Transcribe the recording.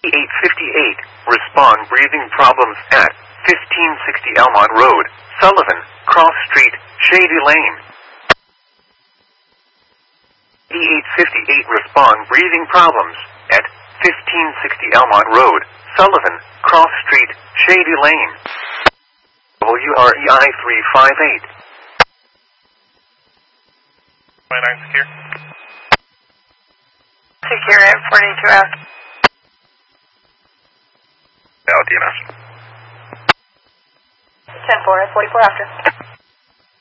858, respond breathing problems at 1560 Elmont Road, Sullivan, Cross Street, Shady Lane. 858, respond breathing problems at 1560 Elmont Road, Sullivan, Cross Street, Shady Lane. WREI 358. 29 secure. Secure at 42F. LDNS. 10-4 at 44 after.